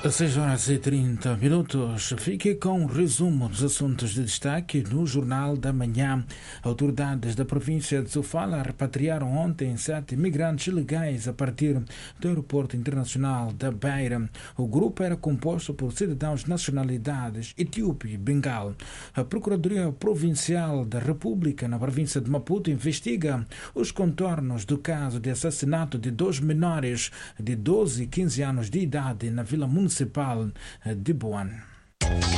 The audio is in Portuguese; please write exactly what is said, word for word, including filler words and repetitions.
seis horas e trinta minutos. Fique com um resumo dos assuntos de destaque no Jornal da Manhã. Autoridades da província de Sofala repatriaram ontem sete imigrantes ilegais a partir do aeroporto internacional da Beira. O grupo era composto por cidadãos de nacionalidades etíope e bengal. A Procuradoria Provincial da República na província de Maputo investiga os contornos do caso de assassinato de dois menores de doze e quinze anos de idade na Vila Municipal de Boane.